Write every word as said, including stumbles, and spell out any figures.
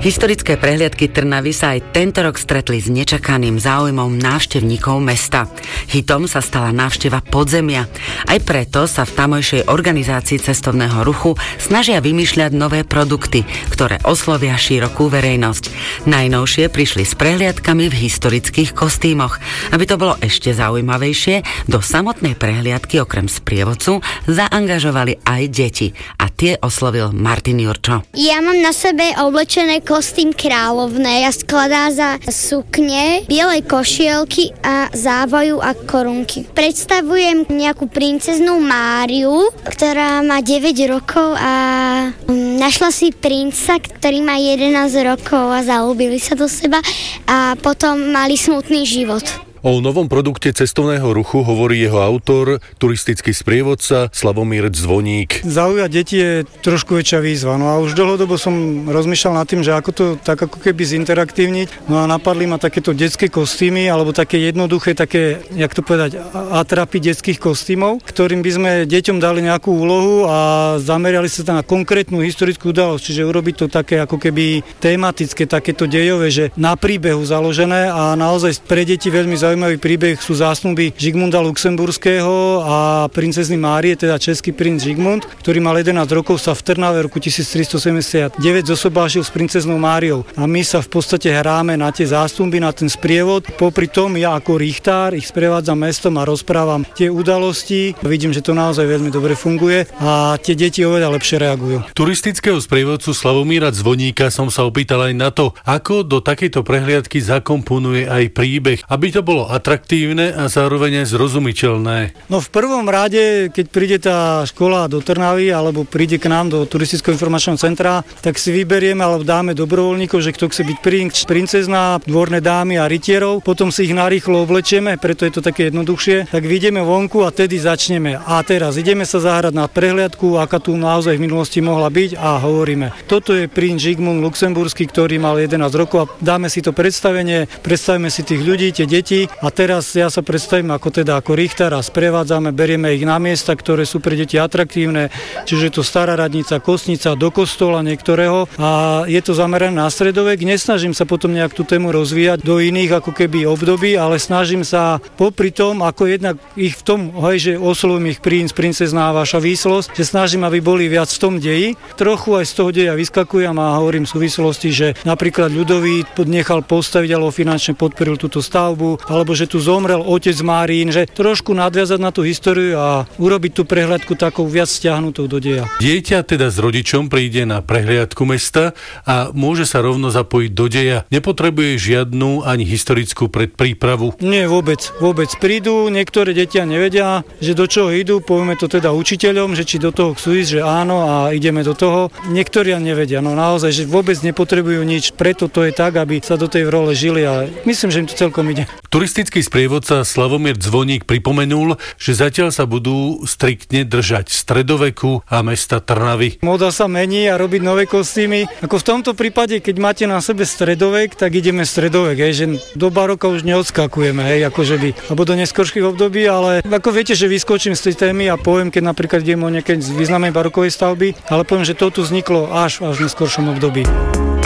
Historické prehliadky Trnavy sa aj tento rok stretli s nečakaným záujmom návštevníkov mesta. Hitom sa stala návšteva podzemia. Aj preto sa v tamojšej organizácii cestovného ruchu snažia vymýšľať nové produkty, ktoré oslovia širokú verejnosť. Najnovšie prišli s prehliadkami v historických kostýmoch. Aby to bolo ešte zaujímavejšie, do samotnej prehliadky okrem sprievodcu zaangažovali aj deti. A tie oslovil Martin Jurčo. Ja mám na sebe oblečené kostým kráľovné a skladá za sukne, bielej košielky a závoju a korunky. Predstavujem nejakú princeznú Máriu, ktorá má deväť rokov a našla si princa, ktorý má jedenásť rokov a zaľúbili sa do seba a potom mali smutný život. O novom produkte cestovného ruchu hovorí jeho autor, turistický sprievodca Slavomír Zvoník. Zaujať deti je trošku väčšia výzva. No a už dlhodobo som rozmýšľal nad tým, že ako to tak ako keby zinteraktívniť. No a napadli ma takéto detské kostýmy, alebo také jednoduché, také, jak to povedať, atrapy detských kostýmov, ktorým by sme deťom dali nejakú úlohu a zamerali sa na konkrétnu historickú udalosť, čiže urobiť to také ako keby tematické, takéto dejové, že na príbehu založené a naozaj pre deti veľmi zaujímavé. Zaujímavý príbeh sú zásnuby Žigmunda Luxemburského a princezny Márie, teda český princ Žigmund, ktorý mal jedenásť rokov, sa v Trnave v roku tisíctristosedemdesiatdeväť zosobášil s princeznou Máriou. A my sa v podstate hráme na tie zásnuby, na ten sprievod. Popri tom ja ako richtár ich sprevádzam mestom a rozprávam tie udalosti. Vidím, že to naozaj veľmi dobre funguje a tie deti oveľa lepšie reagujú. Turistického sprievodcu Slavomíra Zvoníka som sa opýtal aj na to, ako do takejto prehliadky zakomponuje aj príbeh, aby to bolo atraktívne a zároveň aj zrozumiteľné. No v prvom rade, keď príde tá škola do Trnavy alebo príde k nám do turistického informačného centra, tak si vyberieme alebo dáme dobrovoľníkov, že kto chce byť princ, princezná, dvorné dámy a rytierov, potom si ich narýchlo oblečieme, preto je to také jednoduchšie, tak vyjdeme vonku a tedy začneme. A teraz ideme sa zahrať na prehliadku, aká tu naozaj v minulosti mohla byť a hovoríme. Toto je princ Žigmund Luxemburský, ktorý mal jedenásť rokov a dáme si to predstavenie, predstavíme si tých ľudí, tie deti. A teraz ja sa predstavím ako teda ako richtár a sprevádzame, berieme ich na miesta, ktoré sú pre deti atraktívne, čiže je to stará radnica, kostnica, do kostola niektorého a je to zamerané na stredovek. Nesnažím sa potom nejak tú tému rozvíjať do iných ako keby období, ale snažím sa popri tom, ako jednak ich v tom, hej, že oslovujem ich princ, princezná, vaša výslosť, že snažím, aby boli viac v tom deji. Trochu aj z toho deja vyskakujem a hovorím v súvislosti, že napríklad Ľudovít nechal postaviť alebo finančne podporil túto stavbu, alebo že tu zomrel otec Márín, že trošku nadviazať na tú históriu a urobiť tú prehliadku takou viac stiahnutou do deja. Dieťa teda s rodičom príde na prehliadku mesta a môže sa rovno zapojiť do deja. Nepotrebuje žiadnu ani historickú predprípravu. Nie, vôbec, vôbec. Prídu, niektoré deti nevedia, že do čoho idú, povieme to teda učiteľom, že či do toho chcú ísť, že áno a ideme do toho. Niektorí nevedia, no naozaj, že vôbec nepotrebujú nič, preto to je tak, aby sa do tej role žili a myslím, že im to celkom ide. Turistický sprievodca Slavomír Zvoník pripomenul, že zatiaľ sa budú striktne držať stredoveku a mesta Trnavy. Móda sa mení a robiť nové kostýmy. Ako v tomto prípade, keď máte na sebe stredovek, tak ideme stredovek, hej, že do baroka už neodskakujeme, hej, akože by, alebo do neskorších období, ale ako viete, že vyskočím z tej témy a poviem, keď napríklad idem o nejakej významnej barokovej stavby, ale poviem, že to tu vzniklo až, až v neskoršom období.